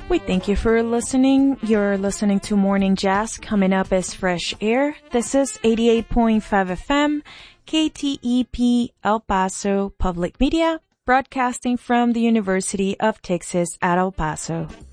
We thank you for listening. You're listening to Morning Jazz. Coming up is Fresh Air. This is 88.5 FM, KTEP El Paso Public Media, broadcasting from the University of Texas at El Paso.